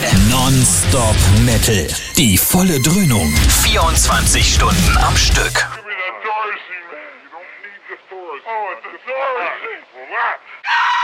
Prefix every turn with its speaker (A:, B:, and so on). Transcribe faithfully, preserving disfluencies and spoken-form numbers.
A: Non-Stop Metal. Die volle Dröhnung. vierundzwanzig Stunden am Stück.
B: Give me that Dorothy, man. You don't need the Dorothy. Oh, it's a Dorothy. Well, that.